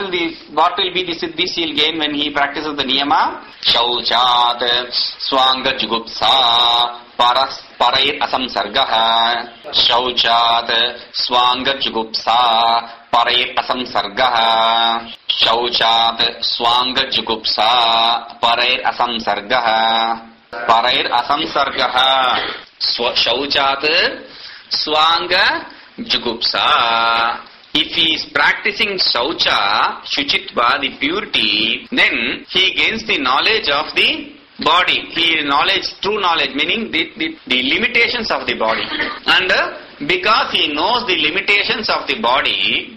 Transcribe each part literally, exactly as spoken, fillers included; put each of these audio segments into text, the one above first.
will the what will be the siddhis he will gain when he practices the niyama? Shauchat swanga jugupsa paras parair asamsargah. Shauchat swanga jugupsa parair asamsargah. Shauchat swanga jugupsa parair asamsargah. Parair asamsargah. Shauchat swanga jugupsa. If he is practicing shaucha, shuchitva, the purity, then he gains the knowledge of the body. He knowledge, true knowledge, meaning the, the, the limitations of the body. And uh, because he knows the limitations of the body,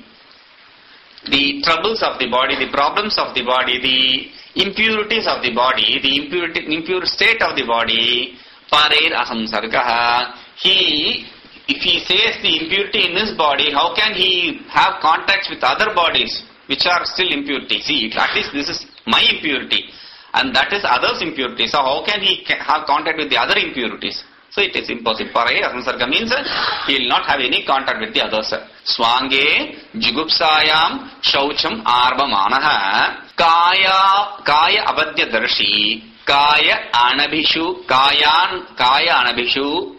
the troubles of the body, the problems of the body, the impurities of the body, the impurity, impure state of the body, parair asamsargaha, he if he says the impurity in his body, how can he have contacts with other bodies which are still impurity? See, at least this is my impurity and that is others' impurity. So how can he have contact with the other impurities? So it is impossible. Parair asamsarga means he will not have any contact with the others. Swange jigupsayam shaucham arbamanaha kaya kaya abadya darshi kaya anabhishu kayan kaya anabhishu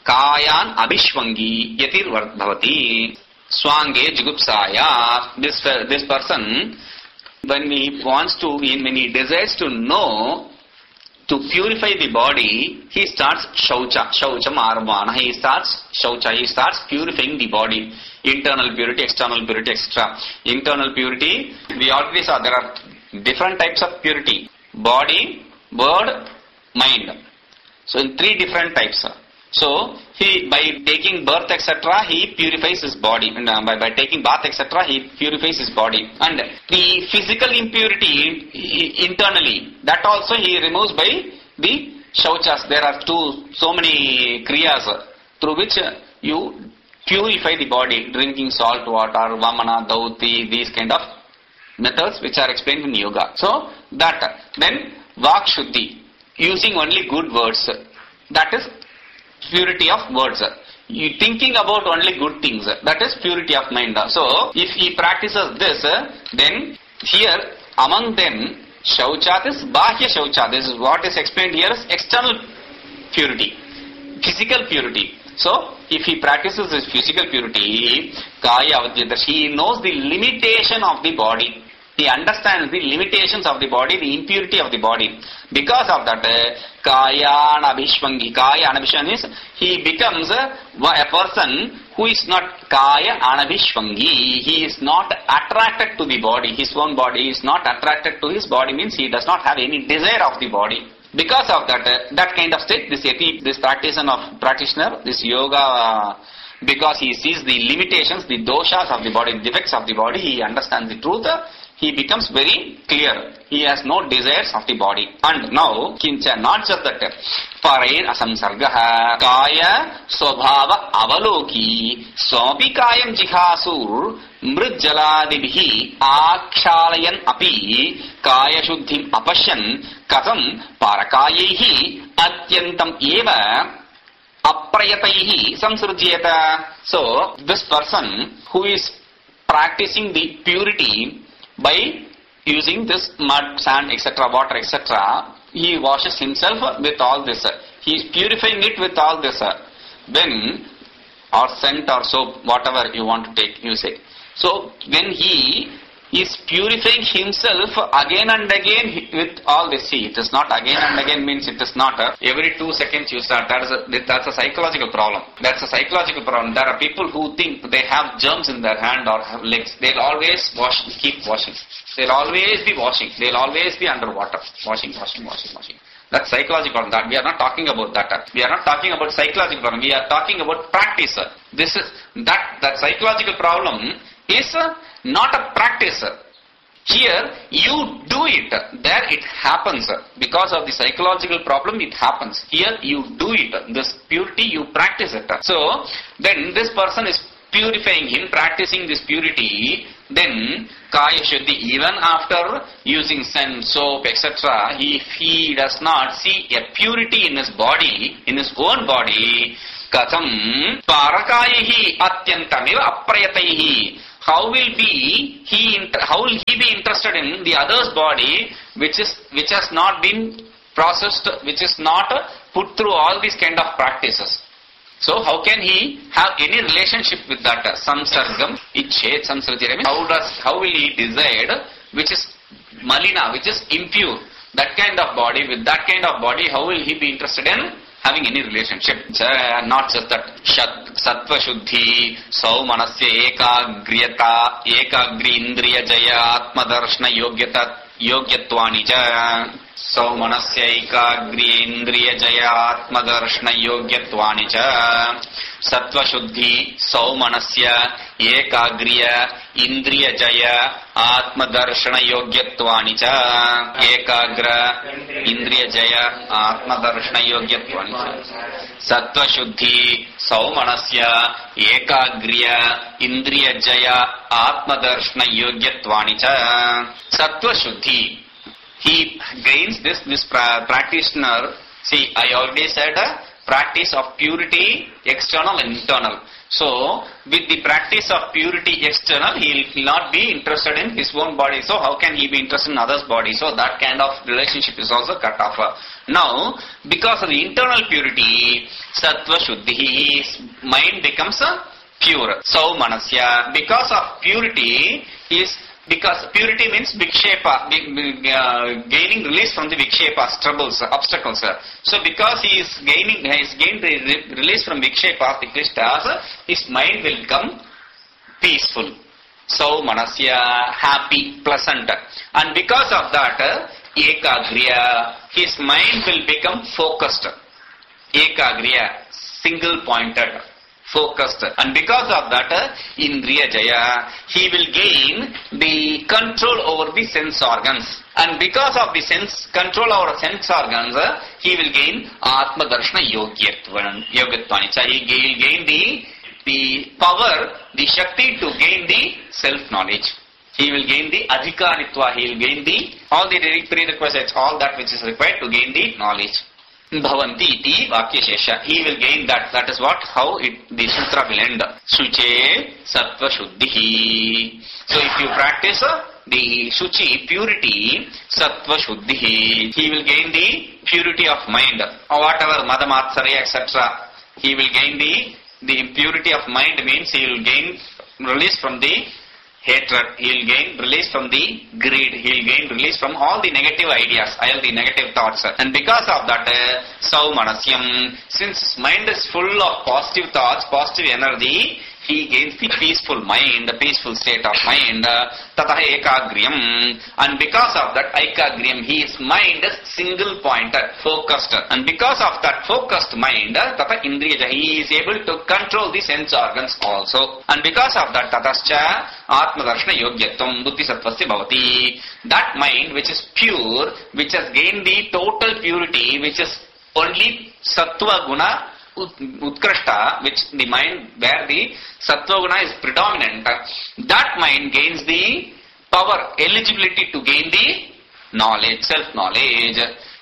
Kayan abhishwangi yatir bhavati. Swange jigupsaya. This this person, when he wants to, when he desires to know, to purify the body, he starts shaucha, shaucham arvana. He starts shaucha, he starts purifying the body. Internal purity, external purity, et cetera. Internal purity, we already saw there are different types of purity. Body, word, mind. So in three different types. So, he, by taking birth, et cetera, he purifies his body. And, uh, by, by taking bath, et cetera, he purifies his body. And the physical impurity he, internally, that also he removes by the shauchas. There are two, so many kriyas through which you purify the body. Drinking salt water, vamana, dauti, these kind of methods which are explained in yoga. So, that. Then, vak shuddhi, using only good words. That is purity of words. You thinking about only good things. That is purity of mind. So, if he practices this, then here among them, shauchat is bahya shaucha. This is what is explained here as external purity, physical purity. So, if he practices his physical purity, kaya avadhyadashi, he knows the limitation of the body. He understands the limitations of the body, the impurity of the body. Because of that, kaya anabhishwangi, kaya anabhishwangi is, he becomes a, a person who is not kaya anabhishwangi. He is not attracted to the body, his own body. He is not attracted to his body, means he does not have any desire of the body. Because of that, uh, that kind of state, this yati, this practitioner of practitioner, this yoga, uh, because he sees the limitations, the doshas of the body, the defects of the body, he understands the truth. Uh, he becomes very clear. He has no desires of the body. And now, kincha, not just that, parair asamsargaha, kaya swabhava avaloki, sopi kayam jihasur, mrujjaladibhi, akshalayan api, kaya shuddhim apashyan, katham parakayehi, atyantam eva, aprayataihi samsrujyata. So, this person who is practicing the purity by using this mud, sand, et cetera, water, et cetera, he washes himself with all this. He is purifying it with all this. When, or scent or soap, whatever you want to take, you say. So, when he is purifying himself again and again with all this. See, it is not again and again means it is not uh, every two seconds you start. That is a, that's a psychological problem. That's a psychological problem. There are people who think they have germs in their hand or have legs. They'll always wash, keep washing. They'll always be washing. They'll always be underwater. Washing, washing, washing, washing. That's psychological problem. That we are not talking about that. We are not talking about psychological problem. We are talking about practice. This is that that psychological problem is not a practice. Here, you do it. There it happens. Because of the psychological problem, it happens. Here, you do it. This purity, you practice it. So, then this person is purifying him, practicing this purity. Then, kaya shuddhi, even after using sun, soap, et cetera, if he does not see a purity in his body, in his own body, katham parakayihi atyantameva aprayataihi. how will be he inter- how will he be interested in the other's body which is which has not been processed, which is not put through all these kind of practices? So how can he have any relationship with that? Samsargam, ichet, samsarjare. How does, how will he decide which is malina, which is impure? That kind of body, with that kind of body, how will he be interested in having any relationship? Uh, not just that. Shat, sattva shuddhi, sau manasya ekagriyata, ekagri indriya jaya, atma darshana yogyata, yogyatwani ja. Sau manasya ekagri indriya jaya, atma darshana yogyatwani ja. Sattva shuddhi, sau manasya ekagriya indriya jaya, atma darshana yogyatwani cha. Ekagra indriya jaya, atma darshana yogyatwani cha. Sattva shuddhi, sau manasya ekagriya indriya jaya, atma darshana yogyatwani cha. Sattva shuddhi, he gains this, this pra- practitioner. See, I already said uh, practice of purity, external and internal. So, with the practice of purity external, he will not be interested in his own body. So, how can he be interested in others' body? So, that kind of relationship is also cut off. Now, because of the internal purity, sattva shuddhi, his mind becomes uh, pure. So, manasya, because of purity, his Because purity means vikshepa, uh, gaining release from the vikshepas, troubles, obstacles. So because he is gaining, he is gained re- release from vikshepas, the klishtas, his mind will become peaceful. So manasya, happy, pleasant. And because of that, ekagriya, his mind will become focused. Ekagriya, single pointed. Focused, and because of that, indriya jaya, he will gain the control over the sense organs, and because of the sense control over sense organs, he will gain atma darshana yogyatvan yogyatwani. He will gain the the power, the shakti to gain the self knowledge. He will gain the adhikaritva. He will gain the all the prerequisites, all that which is required to gain the knowledge. Bhavanti iti vakyashesha. He will gain that. That is what, how it, the sutra will end. Suche sattva shuddhi. So if you practice uh, the suchi, purity, sattva shuddhi, he will gain the purity of mind. Or whatever, madamatsarya, et cetera. He will gain the, the purity of mind means he will gain release from the hatred, he will gain release from the greed, he will gain release from all the negative ideas, all the negative thoughts. And because of that, uh, sau manasyam, since mind is full of positive thoughts, positive energy, he gains the peaceful mind, the peaceful state of mind, tataha ekagriyam. And because of that ekagriyam, his mind is single pointed, focused. And because of that focused mind, tata indriya, he is able to control the sense organs also. And because of that, tatascha atma darshana yogyatvam buddhi sattvasya bhavati. That mind which is pure, which has gained the total purity, which is only sattva guna utkrashta, which the mind where the sattva guna is predominant, that mind gains the power, eligibility to gain the knowledge, self-knowledge.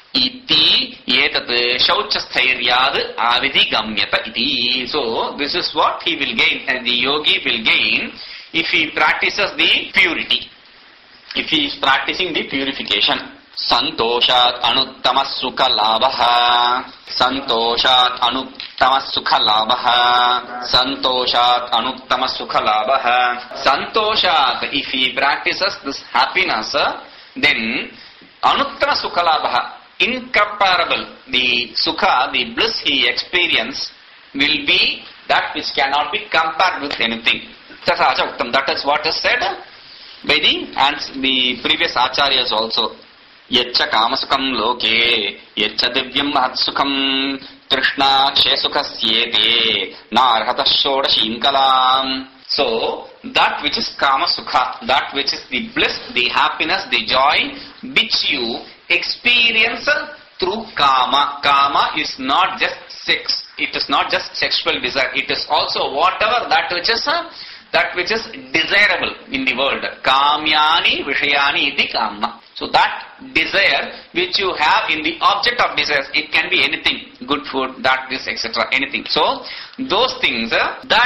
Iti etat shauchasthairiyad avidi gamyata iti. So this is what he will gain, and the yogi will gain if he practices the purity, if he is practicing the purification. Santoshat anuttama sukha labha. Santoshat anuttama sukha labha. Santoshat anuttama sukha labha. Santoshat, if he practices this happiness, then anuttama sukha labha, incomparable, the sukha, the bliss he experience will be that which cannot be compared with anything. That is what is said by the, and the previous acharyas also. Yaccha kamasukam loke, yaccha divyam mahatsukam, trishna kshesukasyete, narhata shodashimkalam. So, that which is kama sukha, that which is the bliss, the happiness, the joy, which you experience through kama. Kama is not just sex, it is not just sexual desire, it is also whatever that which is that which is desirable in the world. Kamyani vishayani iti kama. So that desire which you have in the object of desires, it can be anything, good food, that, this, et cetera, anything. So those things uh, that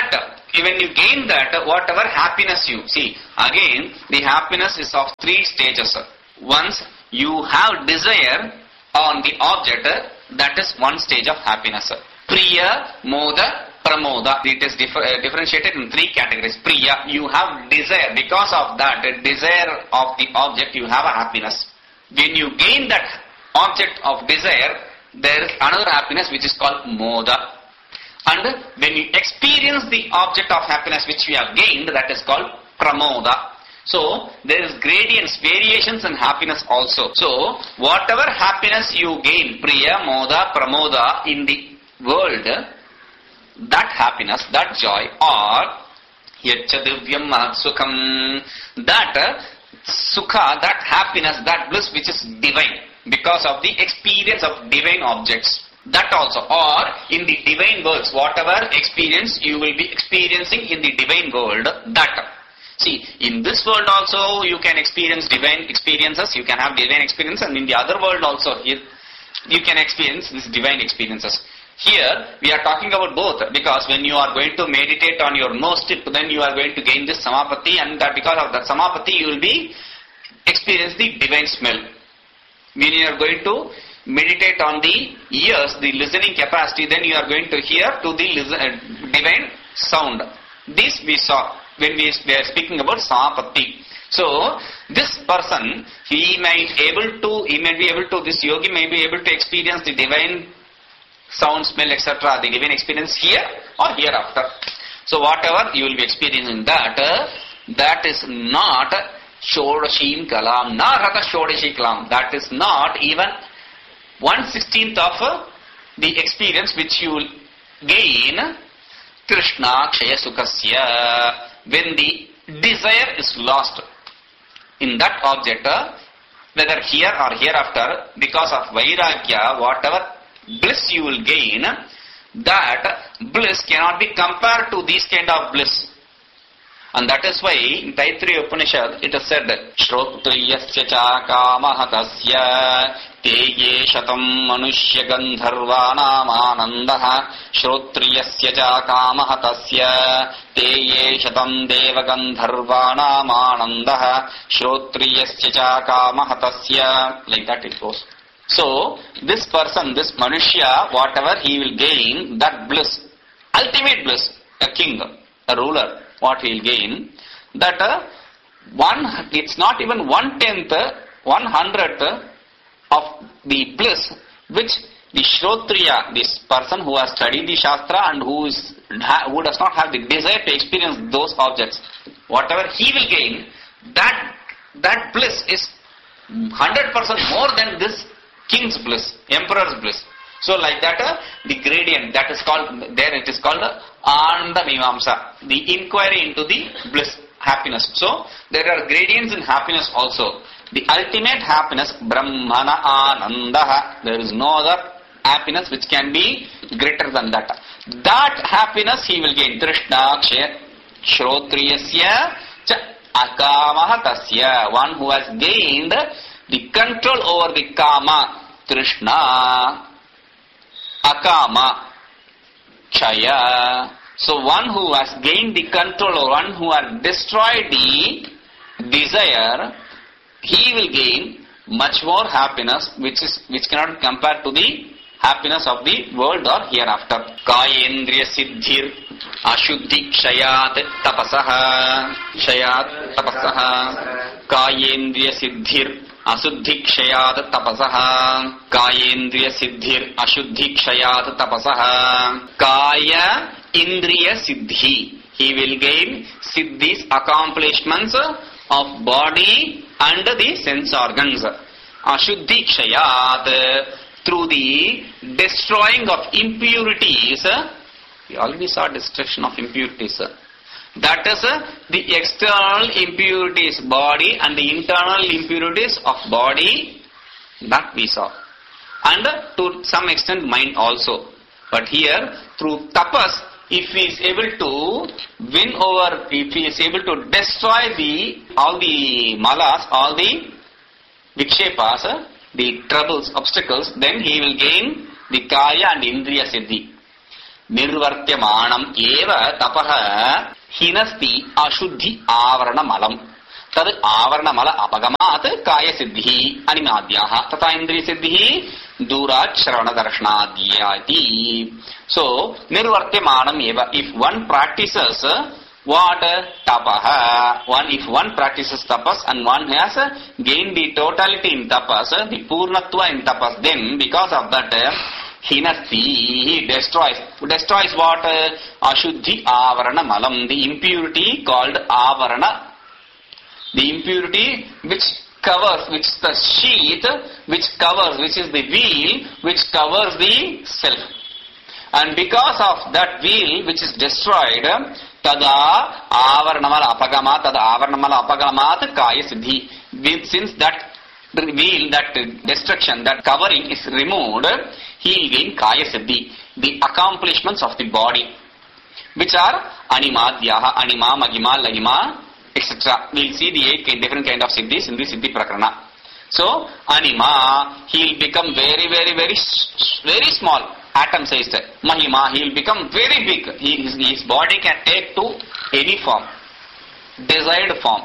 when you gain that, whatever happiness you see, again the happiness is of three stages. Once you have desire on the object, that is one stage of happiness. Priya, Moda, Pramoda. It is differ, uh, differentiated in three categories. Priya, you have desire. Because of that desire of the object, you have a happiness. When you gain that object of desire, there is another happiness which is called Moda. And when you experience the object of happiness which we have gained, that is called Pramoda. So, there is gradients, variations in happiness also. So, whatever happiness you gain, Priya, Moda, Pramoda in the world, that happiness, that joy, or Yaccha Divyam Sukham, that Sukha, that happiness, that bliss which is divine, because of the experience of divine objects. That also, or in the divine worlds, whatever experience you will be experiencing in the divine world, that. See, in this world also you can experience divine experiences, you can have divine experience, and in the other world also here you can experience these divine experiences. Here we are talking about both, because when you are going to meditate on your nose tip, then you are going to gain this samapatti, and that because of that samapatti you will be experience the divine smell. When you are going to meditate on the ears, the listening capacity, then you are going to hear to the listen, uh, divine sound. This we saw when we were speaking about samapatti. So, this person, he may able to, he may be able to, this yogi may be able to experience the divine sound, smell, et cetera, the divine experience here or hereafter. So, whatever you will be experiencing that, uh, that is not Shodashim Kalam, not Rata Shodashi Kalam. That is not even one sixteenth of uh, the experience which you will gain Krishna Kshaya Sukhasya, when the desire is lost in that object, uh, whether here or hereafter, because of Vairagya, whatever bliss you will gain, that bliss cannot be compared to this kind of bliss. And that is why in Taittiriya Upanishad it is said, Shrotriyasya cha kamahatasya teye shatam manushya gandharvanam anandaha Shrotriyasya cha kamahatasya teye shatam deva gandharvanam anandaha Shrotriyasya cha kamahatasya. Like that it goes. So, this person, this manushya, whatever he will gain, that bliss, ultimate bliss, a king, a ruler, what he will gain, that uh, one, it's not even one tenth, one hundredth of the bliss which the Shrotriya, this person who has studied the Shastra and who is who does not have the desire to experience those objects, whatever he will gain, that that bliss is one hundred percent more than this king's bliss, emperor's bliss. So like that, uh, the gradient, that is called, there it is called uh, Ananda Mimamsa, the inquiry into the bliss, happiness. So, there are gradients in happiness also. The ultimate happiness, Brahmana Anandaha, there is no other happiness which can be greater than that. That happiness he will gain. Trishna Kshaya Shrotriyasya Cha Akamaha Tasya, one who has gained the control over the Kama, Trishna, Akama, Chaya. So one who has gained the control, or one who has destroyed the desire, he will gain much more happiness, which is which cannot be compared to the happiness of the world or hereafter. Kayendriya Siddhir Ashuddhi Kshayat Tapasaha Kshayat Tapasaha Kayendriya Siddhir Asuddhi Kshayat Tapasaha Kayendriya Siddhir Ashuddhi Kshayat Tapasaha Kaya Indriya Siddhi. He will gain Siddhis, accomplishments of body and the sense organs. Ashuddhi Kshayat, through the destroying of impurities. We already saw destruction of impurities. That is uh, the external impurities body and the internal impurities of body, that we saw. And uh, to some extent mind also. But here through tapas, if he is able to win over, if he is able to destroy the all the malas, all the vikshepas, uh, the troubles, obstacles, then he will gain the kaya and indriya siddhi. निर्वर्त्यमाणम् एव तपः हिनस्ति अशुद्धि आवरणमलम् तद् आवरणमल अपगमात् कायसिद्धिः अनिमाद्याः तथा इन्द्रियसिद्धिः दूरात् श्रवणदर्शनाद्याति. So निर्वर्त्यमाणम् एव, if one practices what tapaha, one if one practices tapas and one has gained the totality in tapas, the purnatva in tapas, then because of that hinasti, he destroys destroys what? Ashuddhi avarana malam, the impurity called avarana, the impurity which covers, which the sheath which covers, which is the veil which covers the self. And because of that veil which is destroyed, tada avarnamala apagama, tada avarnamala apagamat kaya siddhi. Since that veil, that destruction, that covering is removed, he will gain kaya siddhi, the accomplishments of the body, which are animadhyaha, anima, magima, lahima, et cetera. We will see the eight different kind of siddhis in the siddhi prakarana. So anima, he will become very, very, very, very small, atom sized. Mahima, he will become very big. He, his, his body can take to any form, desired form.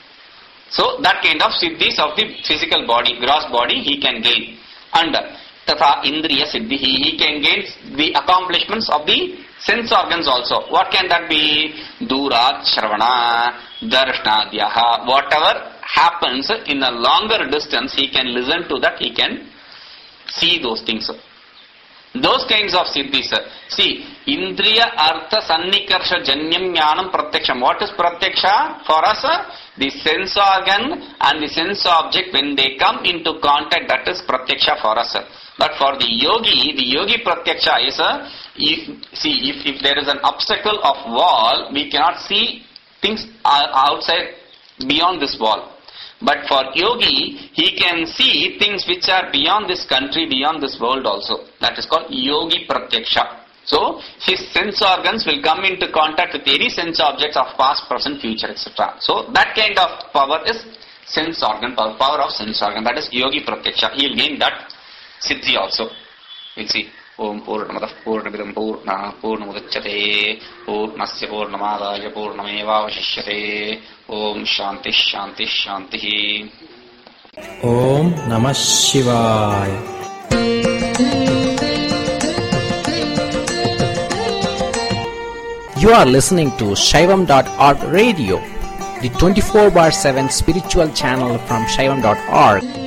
So that kind of siddhis of the physical body, gross body, he can gain. And tatha indriya siddhihi, he can gain the accomplishments of the sense organs also. What can that be? Durat shravana darshnadyaha. Whatever happens in a longer distance, he can listen to that, he can see those things. Those kinds of siddhis. See, indriya artha sannikarsha janyam jnanam pratyaksham. What is pratyaksha for us? The sense organ and the sense object, when they come into contact, that is pratyaksha for us. But for the yogi, the yogi pratyaksha is a, if, see, if, if there is an obstacle of wall, we cannot see things outside beyond this wall. But for yogi, he can see things which are beyond this country, beyond this world also. That is called yogi pratyaksha. So his sense organs will come into contact with any sense objects of past, present, future, et cetera. So that kind of power is sense organ, power, power of sense organ. That is yogi pratyaksha. He will gain that siddhi also. We'll see. Om Purnamadah Purnamidam Purna Purnamudachyate Purnasya Purnamadaya Purnamevavashishyate. Om Shanti Shanti Shanti. Om Namah Shivaya. You are listening to Shaivam dot org radio, the twenty-four bar seven spiritual channel from Shaivam dot org.